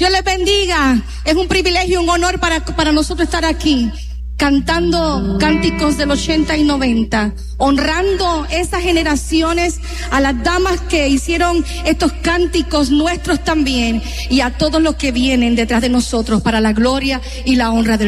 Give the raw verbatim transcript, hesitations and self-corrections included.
Dios les bendiga. Es un privilegio y un honor para, para nosotros estar aquí, cantando cánticos del ochenta y noventa, honrando esas generaciones, a las damas que hicieron estos cánticos nuestros también, y a todos los que vienen detrás de nosotros para la gloria y la honra del